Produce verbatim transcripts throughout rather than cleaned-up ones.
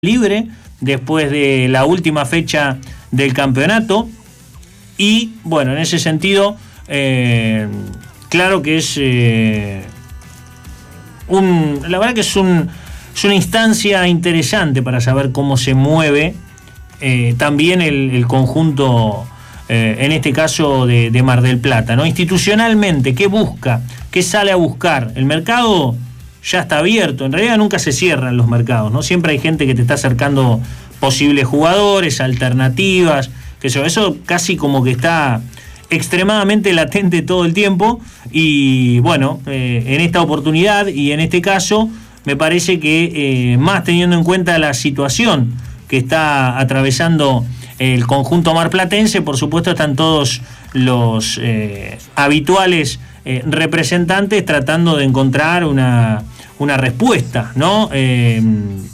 libre después de la última fecha del campeonato y bueno, en ese sentido eh, claro que es eh, un, la verdad que es, un, es una instancia interesante para saber cómo se mueve eh, también el, el conjunto eh, en este caso de, de Mar del Plata, ¿no? Institucionalmente, ¿qué busca? ¿Qué sale a buscar? El mercado ya está abierto, en realidad nunca se cierran los mercados, ¿no? Siempre hay gente que te está acercando posibles jugadores, alternativas, que eso, eso casi como que está extremadamente latente todo el tiempo y bueno, eh, en esta oportunidad y en este caso me parece que eh, más teniendo en cuenta la situación que está atravesando el conjunto marplatense, por supuesto están todos los eh, habituales Eh, representantes tratando de encontrar una, una respuesta, ¿no? Eh,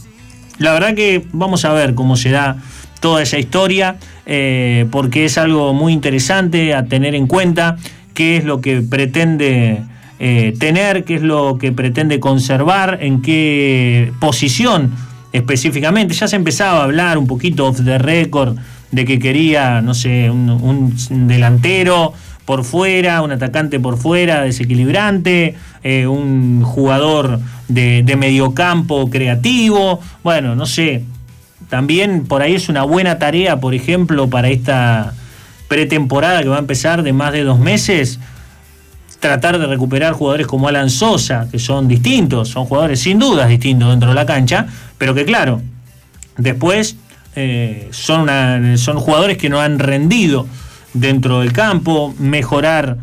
la verdad que vamos a ver cómo se da toda esa historia, eh, porque es algo muy interesante a tener en cuenta, qué es lo que pretende eh, tener, qué es lo que pretende conservar, en qué posición específicamente. Ya se empezaba a hablar un poquito off the record de que quería, no sé, un, un delantero por fuera, un atacante por fuera, desequilibrante, eh, un jugador de, de mediocampo creativo, bueno, no sé, también por ahí es una buena tarea, por ejemplo, para esta pretemporada que va a empezar de más de dos meses, tratar de recuperar jugadores como Alan Sosa, que son distintos, son jugadores sin dudas distintos dentro de la cancha, pero que claro, después eh, son, una, son jugadores que no han rendido dentro del campo, mejorar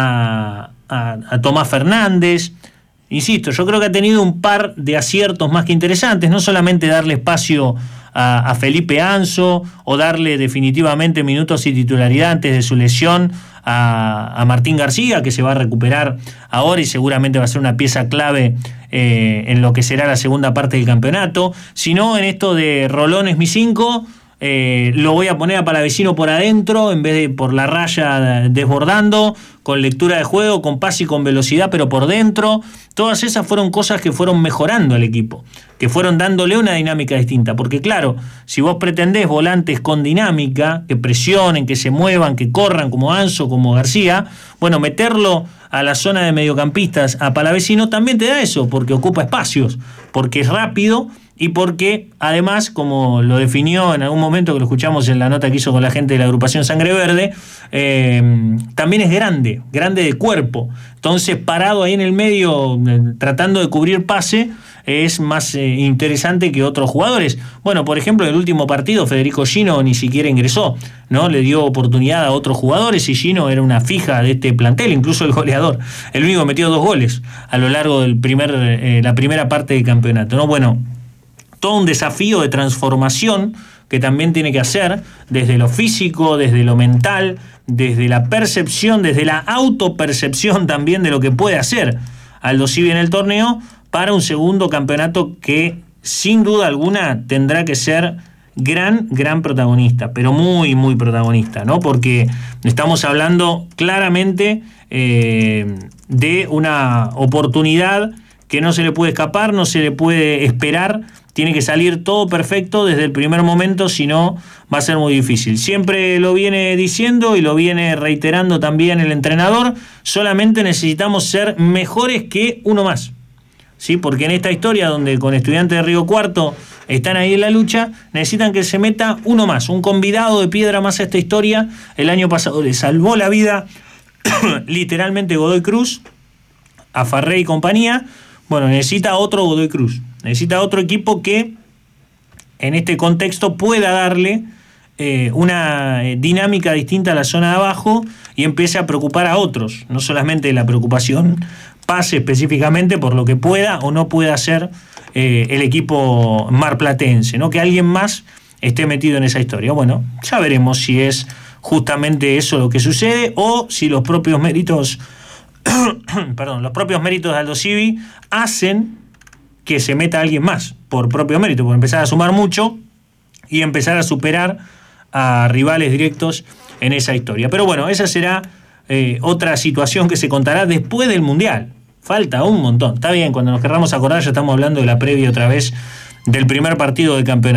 a, a, a Tomás Fernández. Insisto, yo creo que ha tenido un par de aciertos más que interesantes, no solamente darle espacio a, a Felipe Anzo o darle definitivamente minutos y titularidad antes de su lesión a, a Martín García, que se va a recuperar ahora y seguramente va a ser una pieza clave eh, en lo que será la segunda parte del campeonato, sino en esto de Rolón es mi cinco. Eh, lo voy a poner a Palavecino por adentro en vez de por la raya desbordando, con lectura de juego, con pase y con velocidad, pero por dentro. Todas esas fueron cosas que fueron mejorando al equipo, que fueron dándole una dinámica distinta, porque claro, si vos pretendés volantes con dinámica, que presionen, que se muevan, que corran como Anzo, como García, bueno, meterlo a la zona de mediocampistas a Palavecino también te da eso, porque ocupa espacios, porque es rápido y porque además, como lo definió en algún momento que lo escuchamos en la nota que hizo con la gente de la agrupación Sangre Verde, eh, también es grande, grande de cuerpo. Entonces, parado ahí en el medio, eh, tratando de cubrir pase, eh, es más eh, interesante que otros jugadores. Bueno, por ejemplo, en el último partido, Federico Gino ni siquiera ingresó, ¿no? Le dio oportunidad a otros jugadores y Gino era una fija de este plantel, incluso el goleador. El único que metió dos goles a lo largo de eh, la primera parte del campeonato, ¿no? Bueno, todo un desafío de transformación que también tiene que hacer desde lo físico, desde lo mental, desde la percepción, desde la autopercepción también de lo que puede hacer Aldo Civi en el torneo para un segundo campeonato que sin duda alguna tendrá que ser gran, gran protagonista, pero muy, muy protagonista, ¿no? Porque estamos hablando claramente eh, de una oportunidad que no se le puede escapar, no se le puede esperar. Tiene que salir todo perfecto desde el primer momento, si no va a ser muy difícil. Siempre lo viene diciendo y lo viene reiterando también el entrenador, solamente necesitamos ser mejores que uno más, ¿sí? Porque en esta historia donde con Estudiantes de Río Cuarto están ahí en la lucha, necesitan que se meta uno más, un convidado de piedra más a esta historia. El año pasado le salvó la vida literalmente Godoy Cruz, a Farré y compañía. Bueno, necesita otro Godoy Cruz. Necesita otro equipo que en este contexto pueda darle eh, una dinámica distinta a la zona de abajo y empiece a preocupar a otros. No solamente la preocupación pase específicamente por lo que pueda o no pueda hacer eh, el equipo marplatense, ¿no? Que alguien más esté metido en esa historia. Bueno, ya veremos si es justamente eso lo que sucede o si los propios méritos perdón, los propios méritos de Aldo Civi hacen que se meta alguien más por propio mérito, por empezar a sumar mucho y empezar a superar a rivales directos en esa historia. Pero bueno, esa será eh, otra situación que se contará después del Mundial. Falta un montón. Está bien, cuando nos querramos acordar ya estamos hablando de la previa otra vez del primer partido de campeonato.